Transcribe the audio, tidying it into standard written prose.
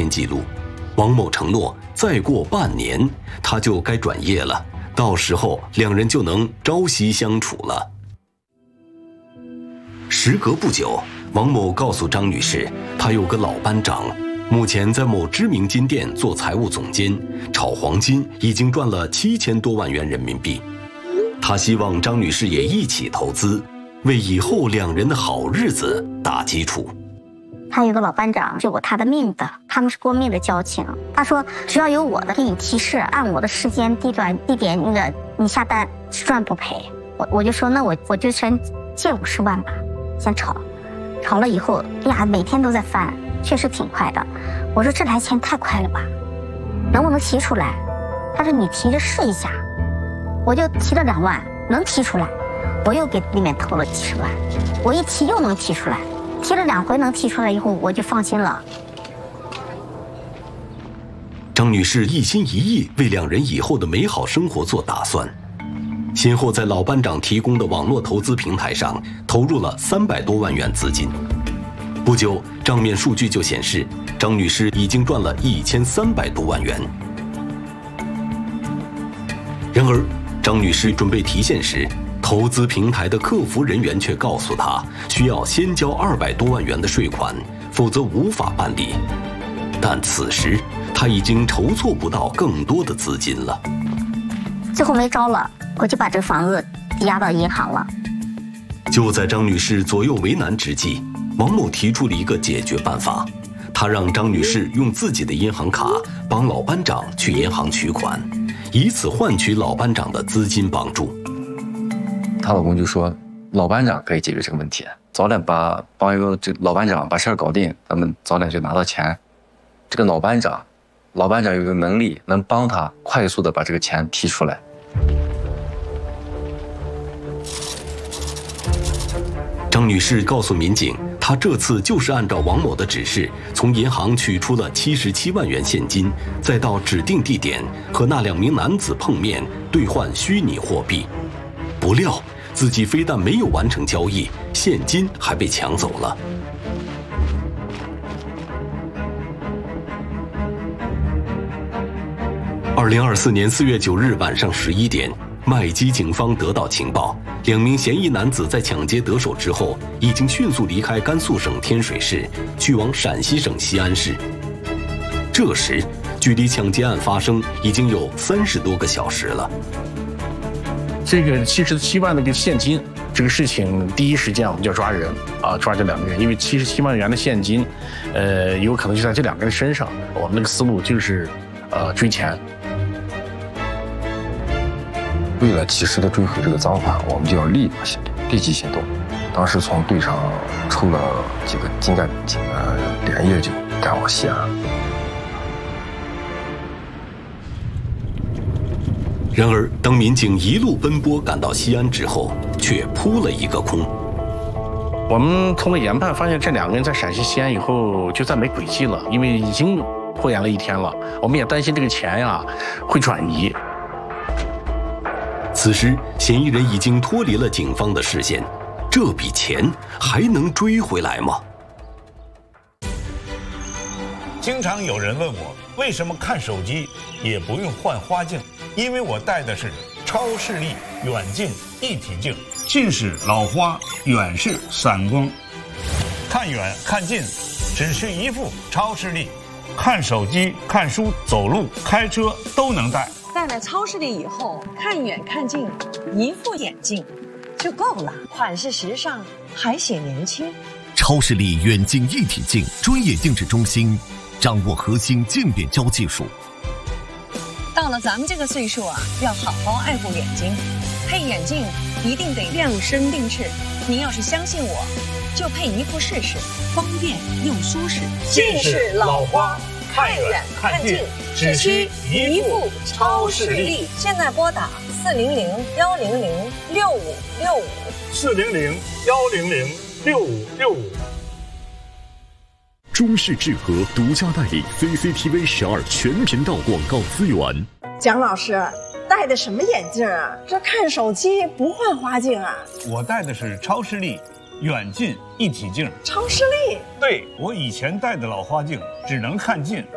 天记录。王某承诺，再过半年他就该转业了，到时候两人就能朝夕相处了。时隔不久，王某告诉张女士，他有个老班长，目前在某知名金店做财务总监，炒黄金已经赚了7000多万元人民币。他希望张女士也一起投资，为以后两人的好日子打基础。 他有个老班长救过他的命的，他们是过命的交情。他说只要有我的给你提示，按我的时间地点那个你下单只赚不赔。我就说那我就先借50万吧，先炒了以后，哎呀每天都在翻，确实挺快的。我说这来钱太快了吧，能不能提出来？他说你提着试一下。我就提了2万，能提出来，我又给里面投了几十万，我一提又能提出来。提了2回能提出来以后，我就放心了。 张女士一心一意为两人以后的美好生活做打算，先后在老班长提供的网络投资平台上投入了300多万元资金。不久，账面数据就显示，张女士已经赚了1300多万元。然而，张女士准备提现时，投资平台的客服人员却告诉她，需要先交200多万元的税款，否则无法办理。但此时，她已经筹措不到更多的资金了。 最后没招了，我就把这个房子抵押到银行了。 就在张女士左右为难之际，王某提出了一个解决办法，他让张女士用自己的银行卡帮老班长去银行取款，以此换取老班长的资金帮助。 她老公就说，老班长可以解决这个问题，早点帮一个这老班长把事儿搞定，咱们早点就拿到钱。这个老班长有个能力，能帮他快速的把这个钱提出来。 张女士告诉民警，她这次就是按照王某的指示，从银行取出了77万元现金，再到指定地点和那2名男子碰面，兑换虚拟货币。不料自己非但没有完成交易，现金还被抢走了。2024年4月9日晚上11点，麦基警方得到情报，2名嫌疑男子在抢劫得手之后，已经迅速离开甘肃省天水市，去往陕西省西安市。这时，距离抢劫案发生已经有30多个小时了。 这个77万的个现金，这个事情第一时间我们就要抓人啊，抓这2个人，因为77万元的现金，有可能就在这2个人身上。我们那个思路就是追钱。 为了及时的追回这个赃款，我们就要立即行动。当时从队上抽了几个精干民警，连夜就赶往西安。 然而，当民警一路奔波赶到西安之后，却扑了一个空。 我们通过研判发现，这2个人在陕西西安以后就再没轨迹了，因为已经拖延了1天了。我们也担心这个钱呀会转移。 此时，嫌疑人已经脱离了警方的视线，这笔钱还能追回来吗？ 经常有人问我，为什么看手机也不用换花镜？因为我戴的是超视力远近一体镜，近视老花，远视散光，看远看近只需一副超视力，看手机、看书、走路、开车都能戴。 戴了超视力以后，看远看近，一副眼镜就够了，款式时尚，还显年轻。 超视力远近一体镜专业定制中心，掌握核心渐变焦技术。 到了咱们这个岁数啊，要好好爱护眼睛，配眼镜一定得量身定制。您要是相信我，就配一副试试，方便又舒适。 近视老花，看远看近，只需一副超视力。 现在拨打 400-100-6565，400-100-6565。 中视智和独家代理 CCTV 12全频道广告资源。 蒋老师戴的什么眼镜啊？这看手机不换花镜啊？ 我戴的是超视力远近一体镜。 超视力？ 对，我以前戴的老花镜只能看近。